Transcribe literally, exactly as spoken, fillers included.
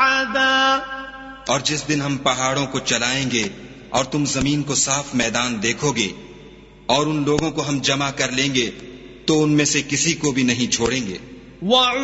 أحدا और जिस दिन हम पहाड़ों को चलाएंगे और तुम जमीन को साफ मैदान देखोगे और उन लोगों को हम जमा कर लेंगे तो उनमें से किसी को भी नहीं छोड़ेंगे।